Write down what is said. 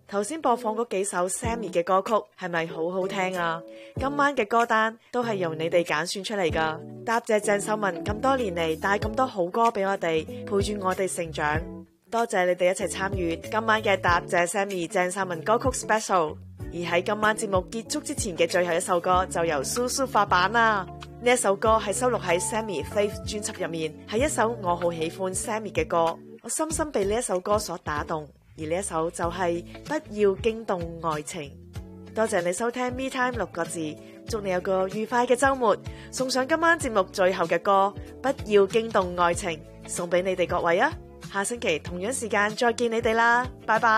頭先播放嗰幾首 Sammy 嘅歌曲係咪好好聽啊？今晚嘅歌單都係由你哋揀選出嚟噶。答謝鄭秀文咁多年嚟帶咁多好歌俾我哋，陪住我哋成長。多謝你哋一齊參與今晚嘅答謝 Sammy 鄭秀文歌曲 Special。而喺今晚節目結束之前嘅最後一首歌就由蘇蘇發版啦。呢一首歌係收錄喺 Sammy Faith 專輯入面，係一首我好喜歡 Sammy 嘅歌，我深深被呢一首歌所打動。而呢一首就係不要驚動愛情。多謝你收聽 Me Time 6個字，祝你有個愉快嘅周末。送上今晚節目最後嘅歌，不要驚動愛情，送俾你哋各位啊！下星期同樣時間再見你哋啦，拜拜。